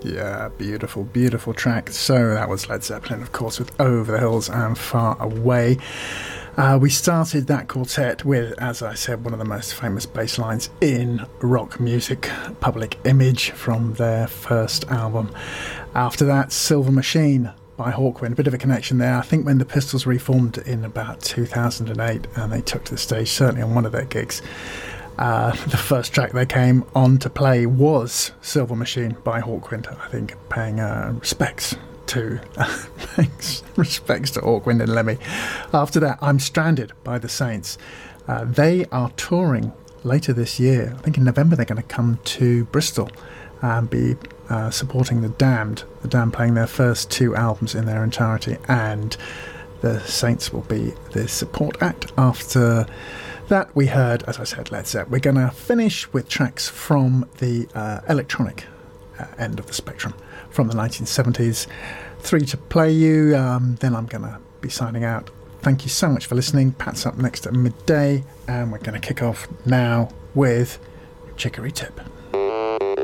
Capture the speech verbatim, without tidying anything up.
Yeah, beautiful, beautiful track. So that was Led Zeppelin, of course, with Over the Hills and Far Away. Uh, we started that quartet with, as I said, one of the most famous bass lines in rock music, Public Image, from their first album. After that, Silver Machine by Hawkwind. A bit of a connection there. I think when the Pistols reformed in about two thousand eight and they took to the stage, certainly on one of their gigs, Uh, the first track they came on to play was Silver Machine by Hawkwind, I think, paying uh, respects to uh, respects to Hawkwind and Lemmy. After that, I'm Stranded by the Saints. Uh, they are touring later this year. I think in November they're going to come to Bristol and be uh, supporting the Damned. The Damned playing their first two albums in their entirety, and the Saints will be the support act after that. We heard, as I said, Led Zeppelin. We're going to finish with tracks from the uh, electronic uh, end of the spectrum, from the nineteen seventies. Three to play you, um, then I'm going to be signing out. Thank you so much for listening. Pat's up next at midday, and we're going to kick off now with Chicory Tip.